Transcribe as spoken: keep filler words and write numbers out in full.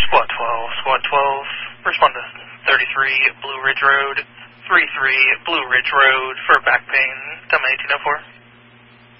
Squad twelve, Squad twelve, respond to thirty-three Blue Ridge Road, thirty-three Blue Ridge Road for back pain, tell me eighteen oh four.